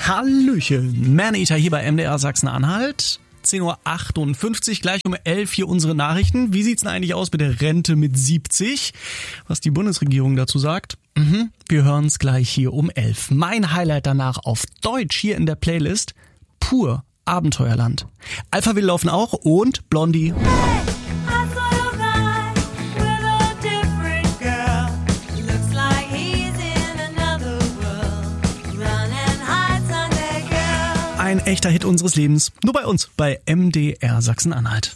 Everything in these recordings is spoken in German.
Hallöchen, Maneater hier bei MDR Sachsen-Anhalt. 10.58 Uhr, gleich um 11 hier unsere Nachrichten. Wie sieht's denn eigentlich aus mit der Rente mit 70? Was die Bundesregierung dazu sagt? Wir hören's gleich hier um 11. Mein Highlight danach auf Deutsch hier in der Playlist. Pur Abenteuerland. Alphaville laufen auch und Blondie. Ein echter Hit unseres Lebens. Nur bei uns, bei MDR Sachsen-Anhalt.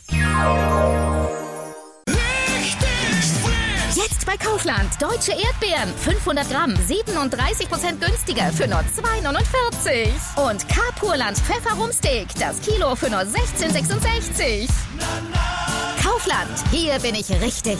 Jetzt bei Kaufland. Deutsche Erdbeeren. 500 Gramm. 37% günstiger für nur 2,49. Und K-Purland Pfefferrumsteak. Das Kilo für nur 16,66. Kaufland. Hier bin ich richtig.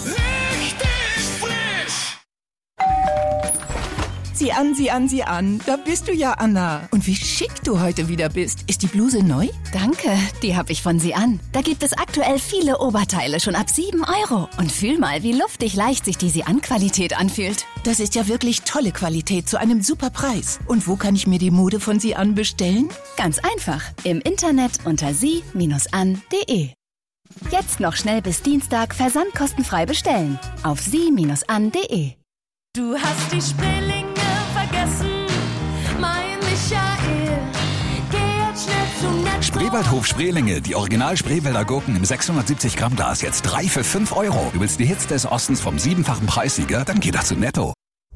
Sieh an, sieh an, sieh an. Da bist du ja, Anna. Und wie schick du heute wieder bist. Ist die Bluse neu? Danke, die habe ich von Sie an. Da gibt es aktuell viele Oberteile schon ab 7 €. Und fühl mal, wie luftig leicht sich die Sie-an-Qualität anfühlt. Das ist ja wirklich tolle Qualität zu einem super Preis. Und wo kann ich mir die Mode von Sie an bestellen? Ganz einfach. Im Internet unter sie-an.de. Jetzt noch schnell bis Dienstag versandkostenfrei bestellen. Auf sie-an.de. Du hast die Spreelinge vergessen, mein Michael. Geh jetzt schnell zum Netto. Spreewaldhof Spreelinge, die Original-Spreewälder Gurken im 670 Gramm Glas, jetzt 3 für 5 €. Du willst die Hits des Ostens vom 7-fachen Preissieger? Dann geh doch zu Netto.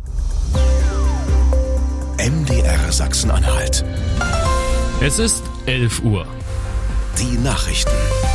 MDR Sachsen-Anhalt. Es ist 11 Uhr. Die Nachrichten.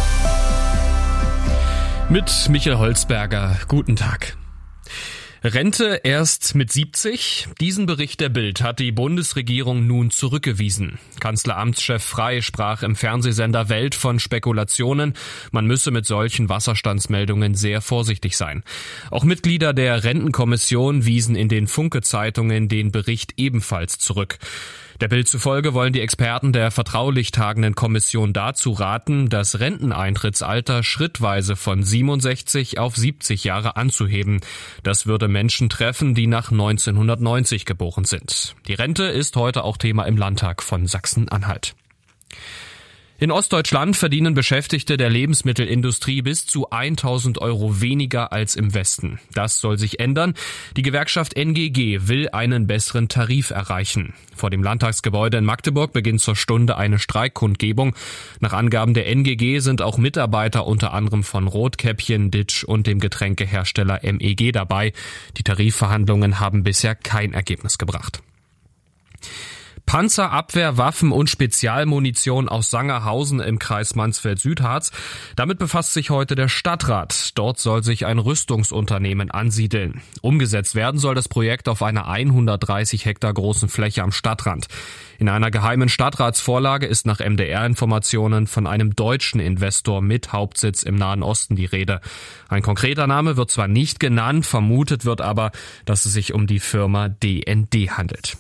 Mit Michael Holzberger. Guten Tag. Rente erst mit 70? Diesen Bericht der Bild hat die Bundesregierung nun zurückgewiesen. Kanzleramtschef Frey sprach im Fernsehsender Welt von Spekulationen. Man müsse mit solchen Wasserstandsmeldungen sehr vorsichtig sein. Auch Mitglieder der Rentenkommission wiesen in den Funke-Zeitungen den Bericht ebenfalls zurück. Der Bild zufolge wollen die Experten der vertraulich tagenden Kommission dazu raten, das Renteneintrittsalter schrittweise von 67 auf 70 Jahre anzuheben. Das würde Menschen treffen, die nach 1990 geboren sind. Die Rente ist heute auch Thema im Landtag von Sachsen-Anhalt. In Ostdeutschland verdienen Beschäftigte der Lebensmittelindustrie bis zu 1.000 € weniger als im Westen. Das soll sich ändern. Die Gewerkschaft NGG will einen besseren Tarif erreichen. Vor dem Landtagsgebäude in Magdeburg beginnt zur Stunde eine Streikkundgebung. Nach Angaben der NGG sind auch Mitarbeiter unter anderem von Rotkäppchen, Ditsch und dem Getränkehersteller MEG dabei. Die Tarifverhandlungen haben bisher kein Ergebnis gebracht. Panzerabwehr, Waffen und Spezialmunition aus Sangerhausen im Kreis Mansfeld-Südharz. Damit befasst sich heute der Stadtrat. Dort soll sich ein Rüstungsunternehmen ansiedeln. Umgesetzt werden soll das Projekt auf einer 130 Hektar großen Fläche am Stadtrand. In einer geheimen Stadtratsvorlage ist nach MDR-Informationen von einem deutschen Investor mit Hauptsitz im Nahen Osten die Rede. Ein konkreter Name wird zwar nicht genannt, vermutet wird aber, dass es sich um die Firma DND handelt.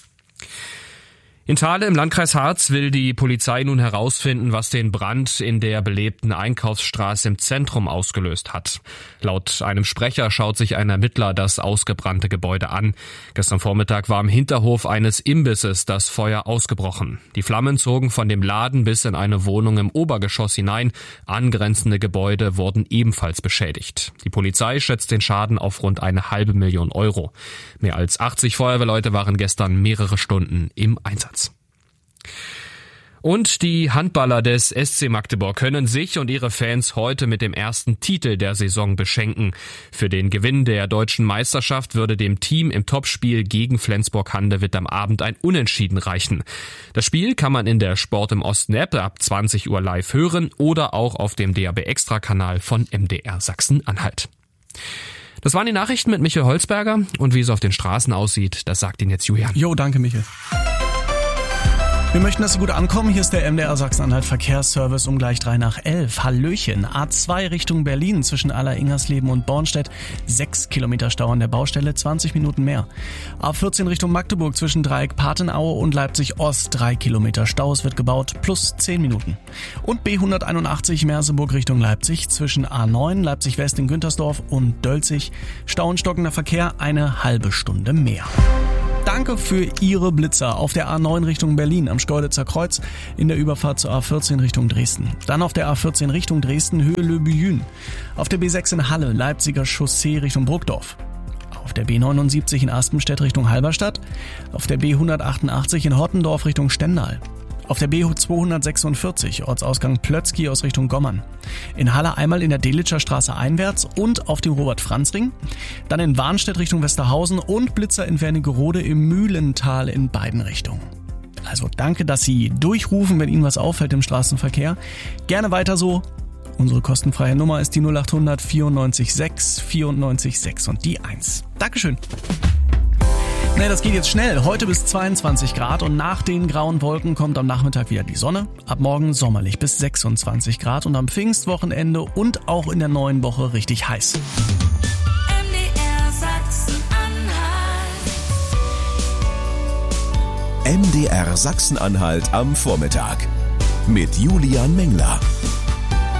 In Thale im Landkreis Harz will die Polizei nun herausfinden, was den Brand in der belebten Einkaufsstraße im Zentrum ausgelöst hat. Laut einem Sprecher schaut sich ein Ermittler das ausgebrannte Gebäude an. Gestern Vormittag war im Hinterhof eines Imbisses das Feuer ausgebrochen. Die Flammen zogen von dem Laden bis in eine Wohnung im Obergeschoss hinein. Angrenzende Gebäude wurden ebenfalls beschädigt. Die Polizei schätzt den Schaden auf rund 500.000 €. Mehr als 80 Feuerwehrleute waren gestern mehrere Stunden im Einsatz. Und die Handballer des SC Magdeburg können sich und ihre Fans heute mit dem ersten Titel der Saison beschenken. Für den Gewinn der deutschen Meisterschaft würde dem Team im Topspiel gegen Flensburg-Handewitt am Abend ein Unentschieden reichen. Das Spiel kann man in der Sport im Osten App ab 20 Uhr live hören oder auch auf dem DAB-Extra-Kanal von MDR Sachsen-Anhalt. Das waren die Nachrichten mit Michael Holzberger und wie es auf den Straßen aussieht, das sagt Ihnen jetzt Julian. Jo, danke Michael. Wir möchten, dass Sie gut ankommen. Hier ist der MDR Sachsen-Anhalt Verkehrsservice um gleich 11:03. Hallöchen. A2 Richtung Berlin zwischen Aller-Ingersleben und Bornstedt. 6 Kilometer Stau an der Baustelle, 20 Minuten mehr. A14 Richtung Magdeburg zwischen Dreieck Patenaue und Leipzig Ost. 3 Kilometer Stau, es wird gebaut, plus 10 Minuten. Und B181 Merseburg Richtung Leipzig zwischen A9 Leipzig West in Güntersdorf und Dölzig. Stau und stockender Verkehr, eine halbe Stunde mehr. Danke für Ihre Blitzer auf der A9 Richtung Berlin am Schkeuditzer Kreuz in der Überfahrt zur A14 Richtung Dresden. Dann auf der A14 Richtung Dresden Höhe Le Buyün. Auf der B6 in Halle Leipziger Chaussee Richtung Burgdorf. Auf der B79 in Aspenstedt Richtung Halberstadt. Auf der B188 in Hottendorf Richtung Stendal. Auf der B246 Ortsausgang Plötzky aus Richtung Gommern. In Halle einmal in der Delitscher Straße einwärts und auf dem Robert-Franz-Ring. Dann in Warnstedt Richtung Westerhausen und Blitzer in Wernigerode im Mühlental in beiden Richtungen. Also danke, dass Sie durchrufen, wenn Ihnen was auffällt im Straßenverkehr. Gerne weiter so. Unsere kostenfreie Nummer ist die 0800 94 6 94 6 und die 1. Dankeschön. Nee, das geht jetzt schnell. Heute bis 22 Grad und nach den grauen Wolken kommt am Nachmittag wieder die Sonne. Ab morgen sommerlich bis 26 Grad und am Pfingstwochenende und auch in der neuen Woche richtig heiß. MDR Sachsen-Anhalt. MDR Sachsen-Anhalt am Vormittag. Mit Julian Mengler.